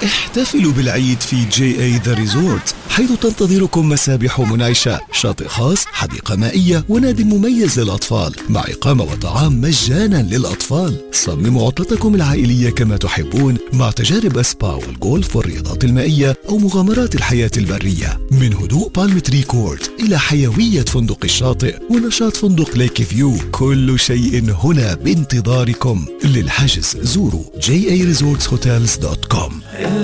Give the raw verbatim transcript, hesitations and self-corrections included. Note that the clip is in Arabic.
احتفلوا بالعيد في جي اي ذا ريزورت، حيث تنتظركم مسابح منعشة، شاطئ خاص، حديقة مائية، ونادي مميز للأطفال، مع إقامة وطعام مجانا للأطفال. صمموا عطلتكم العائلية كما تحبون، مع تجارب سبا والجولف والرياضات المائية أو مغامرات الحياة البرية. من هدوء بالم تري كورت إلى حيوية فندق الشاطئ ونشاط فندق ليك فيو، كل شيء هنا بانتظاركم. للحجز زوروا جي اي ريزورتس هوتيلز دوت كوم.